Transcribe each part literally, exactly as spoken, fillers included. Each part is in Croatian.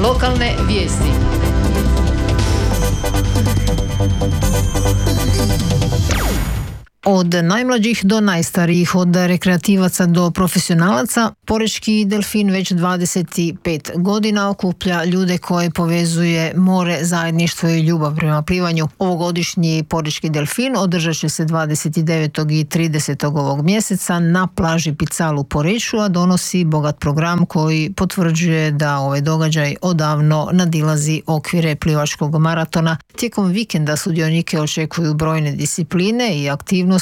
Lokalne vijesti. Od najmlađih do najstarijih, od rekreativaca do profesionalaca, Porečki delfin već dvadeset pet godina okuplja ljude koje povezuje more, zajedništvo i ljubav prema plivanju. Ovogodišnji Porečki delfin održat će se dvadeset devetog i tridesetog ovog mjeseca na plaži Pical u Poreču, a donosi bogat program koji potvrđuje da ovaj događaj odavno nadilazi okvire plivačkog maratona. Tijekom vikenda sudionike očekuju brojne discipline i aktivnosti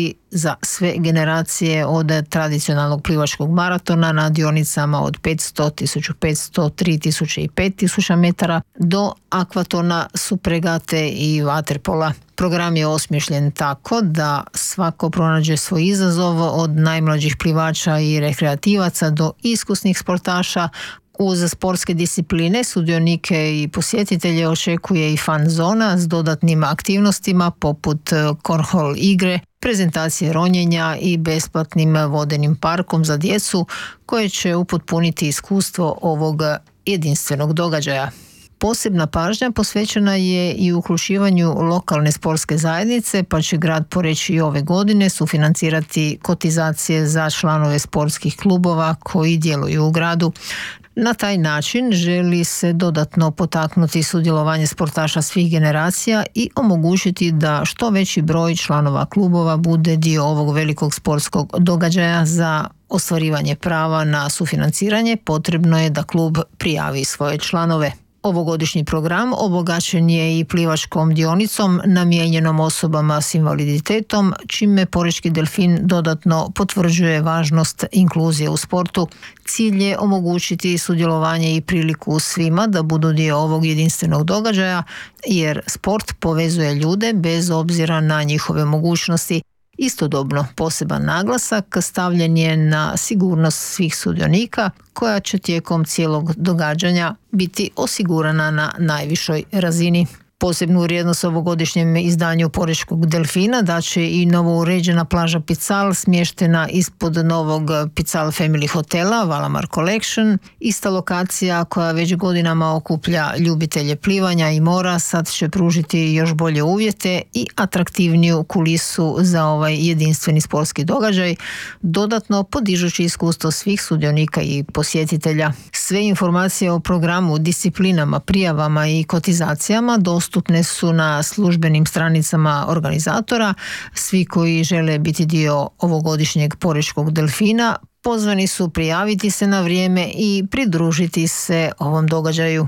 za sve generacije, od tradicionalnog plivačkog maratona na dionicama od petsto, tisuću petsto, tri tisuće i pet tisuća metara do akvatona, supregate i vaterpola. Program je osmišljen tako da svako pronađe svoj izazov, od najmlađih plivača i rekreativaca do iskusnih sportaša. Uz sportske discipline sudionike i posjetitelje očekuje i fan zona s dodatnim aktivnostima poput kornhol igre, prezentacije ronjenja i besplatnim vodenim parkom za djecu koje će upotpuniti iskustvo ovog jedinstvenog događaja. Posebna pažnja posvećena je i uključivanju lokalne sportske zajednice, pa će grad Poreč i ove godine sufinancirati kotizacije za članove sportskih klubova koji djeluju u gradu. Na taj način želi se dodatno potaknuti sudjelovanje sportaša svih generacija i omogućiti da što veći broj članova klubova bude dio ovog velikog sportskog događaja. Za ostvarivanje prava na sufinanciranje potrebno je da klub prijavi svoje članove. Ovogodišnji program obogaćen je i plivačkom dionicom namijenjenom osobama s invaliditetom, čime Porečki delfin dodatno potvrđuje važnost inkluzije u sportu. Cilj je omogućiti sudjelovanje i priliku svima da budu dio ovog jedinstvenog događaja, jer sport povezuje ljude bez obzira na njihove mogućnosti. Istodobno poseban naglasak stavljen je na sigurnost svih sudionika, koja će tijekom cijelog događanja biti osigurana na najvišoj razini. Posebnu vrijednost ovogodišnjem izdanju Porečkog delfina daće i novo uređena plaža Pical, smještena ispod novog Pical Family hotela Valamar Collection. Ista lokacija koja već godinama okuplja ljubitelje plivanja i mora sad će pružiti još bolje uvjete i atraktivniju kulisu za ovaj jedinstveni sportski događaj, dodatno podižući iskustvo svih sudionika i posjetitelja. Sve informacije o programu, disciplinama, prijavama i kotizacijama dostupne Dostupne su na službenim stranicama organizatora. Svi koji žele biti dio ovogodišnjeg Porečkog delfina pozvani su prijaviti se na vrijeme i pridružiti se ovom događaju.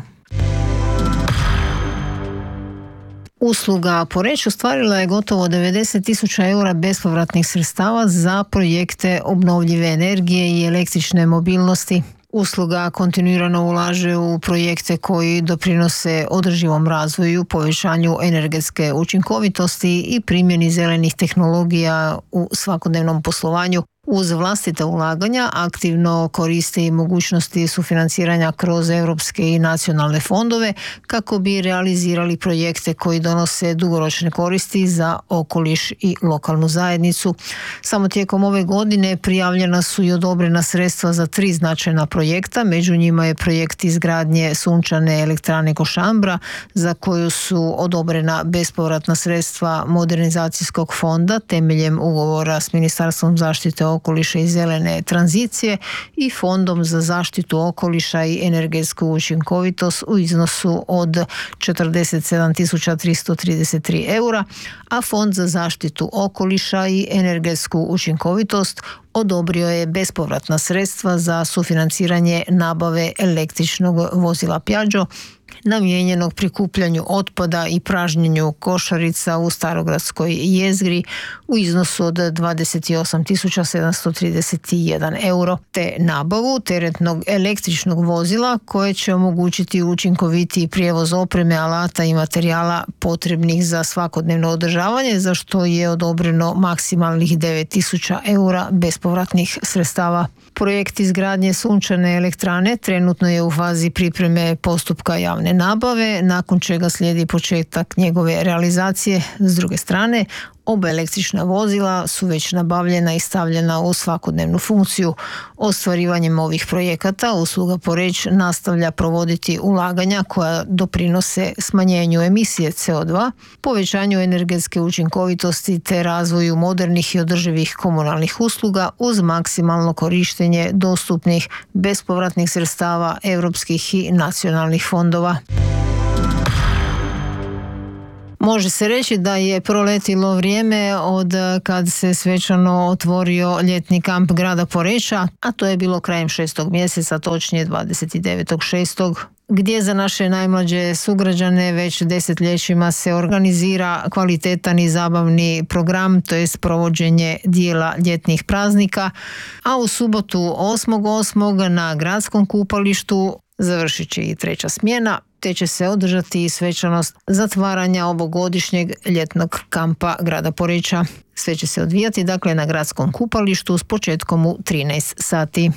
Usluga Poreč ostvarila je gotovo devedeset tisuća eura bespovratnih sredstava za projekte obnovljive energije i električne mobilnosti. Usluga kontinuirano ulaže u projekte koji doprinose održivom razvoju, povećanju energetske učinkovitosti i primjeni zelenih tehnologija u svakodnevnom poslovanju. Uz vlastita ulaganja aktivno koriste i mogućnosti sufinanciranja kroz europske i nacionalne fondove kako bi realizirali projekte koji donose dugoročne koristi za okoliš i lokalnu zajednicu. Samo tijekom ove godine prijavljena su i odobrena sredstva za tri značajna projekta. Među njima je projekt izgradnje sunčane elektrane Košambra, za koju su odobrena bespovratna sredstva modernizacijskog fonda temeljem ugovora s Ministarstvom zaštite okoliša i zelene tranzicije i Fondom za zaštitu okoliša i energetsku učinkovitost u iznosu od četrdeset sedam tisuća tristo trideset tri eura, a Fond za zaštitu okoliša i energetsku učinkovitost odobrio je bespovratna sredstva za sufinanciranje nabave električnog vozila Piaggio namijenjenog prikupljanju otpada i pražnjenju košarica u Starogradskoj jezgri u iznosu od dvadeset osam tisuća sedamsto trideset jedan euro, te nabavu teretnog električnog vozila koje će omogućiti učinkovitiji prijevoz opreme, alata i materijala potrebnih za svakodnevno održavanje, za što je odobreno maksimalnih devet tisuća eura bespovratnih sredstava. Projekt izgradnje sunčane elektrane trenutno je u fazi pripreme postupka javne nabave, nakon čega slijedi početak njegove realizacije. S druge strane, Oba električna vozila su već nabavljena i stavljena u svakodnevnu funkciju. Ostvarivanjem ovih projekata usluga Poreč nastavlja provoditi ulaganja koja doprinose smanjenju emisije C O dva, povećanju energetske učinkovitosti te razvoju modernih i održivih komunalnih usluga uz maksimalno korištenje dostupnih bespovratnih sredstava europskih i nacionalnih fondova. Može se reći da je proletilo vrijeme od kad se svečano otvorio ljetni kamp grada Poreča, a to je bilo krajem šestog mjeseca, točnije dvadeset devetog šestog gdje za naše najmlađe sugrađane već desetljećima se organizira kvalitetan i zabavni program, to je provođenje dijela ljetnih praznika, a u subotu osmog osmog na gradskom kupalištu završit će i treća smjena, te će se održati i svečanost zatvaranja ovogodišnjeg ljetnog kampa grada Poreča. Sve će se odvijati dakle na gradskom kupalištu s početkom u trinaest sati.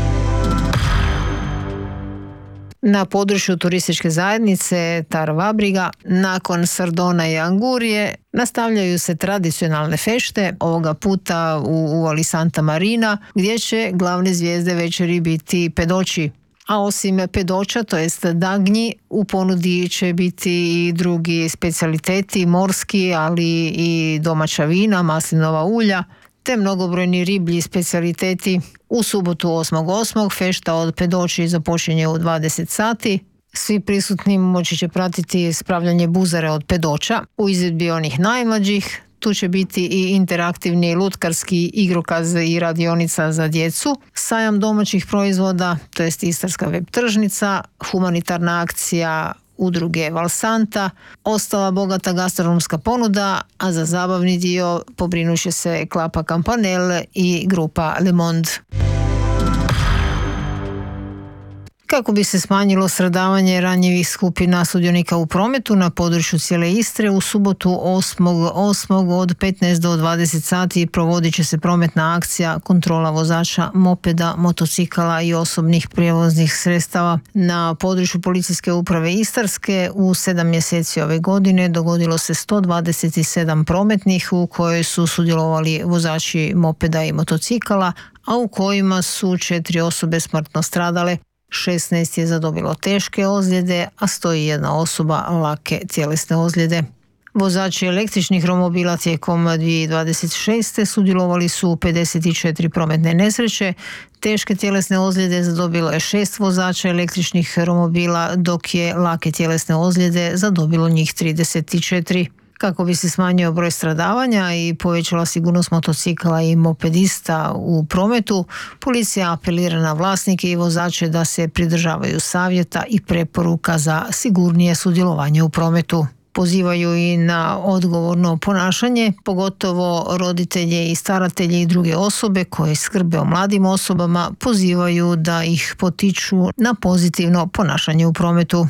Na području turističke zajednice Tar Vabriga, nakon Sardona i Angurije, nastavljaju se tradicionalne fešte, ovoga puta u uvali Santa Marina, gdje će glavne zvijezde večeri biti pedoći. A osim pedoća, to jest dagnji, u ponudi će biti i drugi specijaliteti, morski, ali i domaća vina, maslinova ulja, te mnogobrojni riblji specijaliteti. U subotu osmog osmog fešta od pedoći započinje u dvadeset sati. Svi prisutni moći će pratiti spravljanje buzare od pedoća u izvedbi onih najmlađih. Tu će biti i interaktivni lutkarski igrokaz i radionica za djecu, sajam domaćih proizvoda, to jest istarska web tržnica, humanitarna akcija udruge Valsanta, ostala bogata gastronomska ponuda, a za zabavni dio pobrinut će se Klapa Campanel i grupa Le Monde. Kako bi se smanjilo stradavanje ranjivih skupina sudionika u prometu na području cijele Istre, u subotu osmog osmog od petnaest do dvadeset sati provodit će se prometna akcija kontrola vozača mopeda, motocikala i osobnih prijevoznih sredstava. Na području policijske uprave Istarske u sedam mjeseci ove godine dogodilo se sto dvadeset sedam prometnih u kojoj su sudjelovali vozači mopeda i motocikala, a u kojima su četiri osobe smrtno stradale. šesnaest je zadobilo teške ozljede, a sto jedna osoba lake tjelesne ozljede. Vozači električnih romobila tijekom dvije tisuće dvadeset šeste sudjelovali su u pedeset četiri prometne nesreće. Teške tjelesne ozljede zadobilo je šest vozača električnih romobila, dok je lake tjelesne ozljede zadobilo njih trideset četiri. Kako bi se smanjio broj stradavanja i povećala sigurnost motocikla i mopedista u prometu, policija apelira na vlasnike i vozače da se pridržavaju savjeta i preporuka za sigurnije sudjelovanje u prometu. Pozivaju i na odgovorno ponašanje, pogotovo roditelje i staratelje i druge osobe koje skrbe o mladim osobama, pozivaju da ih potiču na pozitivno ponašanje u prometu.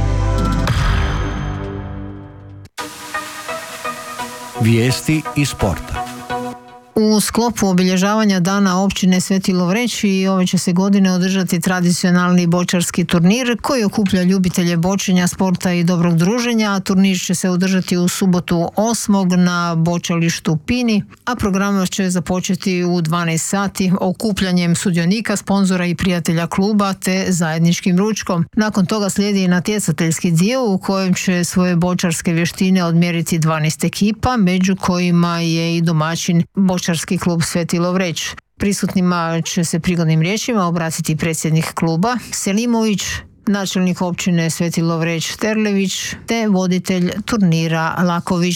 Vijesti iz sporta. U sklopu obilježavanja dana općine Sveti Lovreć i ove će se godine održati tradicionalni bočarski turnir koji okuplja ljubitelje bočenja, sporta i dobrog druženja. Turnir će se održati u subotu osmog na bočalištu Pini, a program će započeti u dvanaest sati okupljanjem sudionika, sponzora i prijatelja kluba te zajedničkim ručkom. Nakon toga slijedi natjecateljski dio u kojem će svoje bočarske vještine odmjeriti dvanaest ekipa, među kojima je i domaćin bočarski klub Sveti Lovreć. Prisutnima će se prigodnim riječima obratiti predsjednik kluba Selimović, načelnik općine Sveti Lovreć Terlević te voditelj turnira Laković.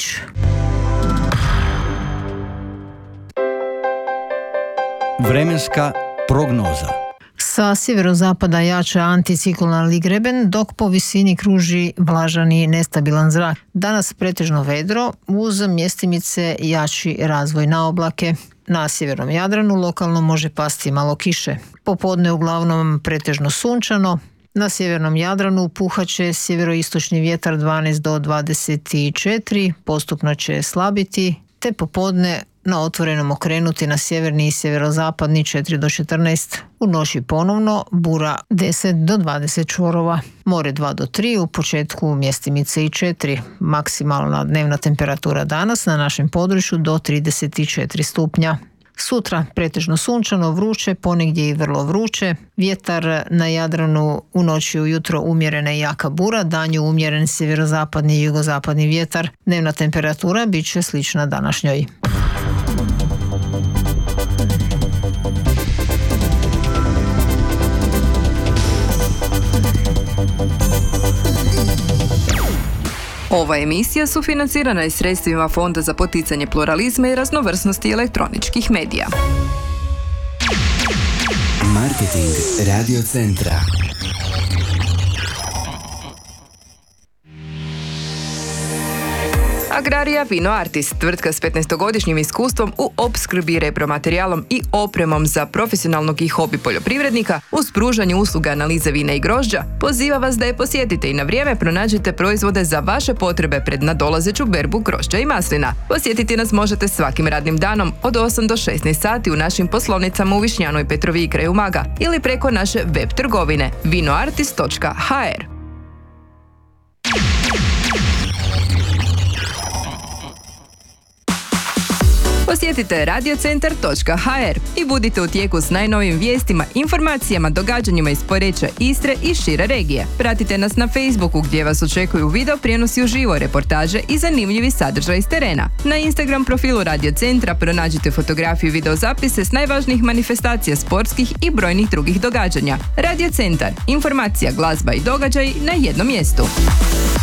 Vremenska prognoza. Sa sjeverozapada jača anticiklonalni greben, dok po visini kruži vlažan i nestabilan zrak. Danas pretežno vedro, uz mjestimice jači razvoj na oblake. Na sjevernom Jadranu lokalno može pasti malo kiše. Popodne uglavnom pretežno sunčano. Na sjevernom Jadranu puhat će sjeveroistočni vjetar dvanaest do dvadeset četiri, postupno će slabiti, te popodne na otvorenom okrenuti na sjeverni i sjeverozapadni četiri do četrnaest. U noći ponovno bura deset do dvadeset čvorova. More dva do tri, u početku mjestimice i četiri. Maksimalna dnevna temperatura danas na našem području do trideset četiri stupnja. Sutra pretežno sunčano, vruće, ponegdje i vrlo vruće. Vjetar na Jadranu u noći ujutro umjerena i jaka bura, danju umjeren sjeverozapadni i jugozapadni vjetar. Dnevna temperatura bit će slična današnjoj. Ova emisija sufinancirana je sredstvima Fonda za poticanje pluralizma i raznovrsnosti elektroničkih medija. Marketing Radio Centra. Agraria Vino Artis, tvrtka s petnaestogodišnjim iskustvom u opskrbi repromaterijalom i opremom za profesionalnog i hobi poljoprivrednika uz pružanje usluga analize vina i grožđa, poziva vas da je posjetite i na vrijeme pronađite proizvode za vaše potrebe pred nadolazeću berbu grožđa i maslina. Posjetiti nas možete svakim radnim danom od osam do šesnaest sati u našim poslovnicama u Višnjanoj, Petrovi i kraju Umaga ili preko naše web trgovine vinoartis točka ha er. Posjetite radiocentar točka ha er i budite u tijeku s najnovijim vijestima, informacijama, događanjima iz Poreča, Istre i šire regije. Pratite nas na Facebooku gdje vas očekuju video prijenosi uživo, reportaže i zanimljivi sadržaj iz terena. Na Instagram profilu Radiocentra pronađite fotografiju i videozapise s najvažnijih manifestacija sportskih i brojnih drugih događanja. Radiocentar, informacija, glazba i događaj na jednom mjestu.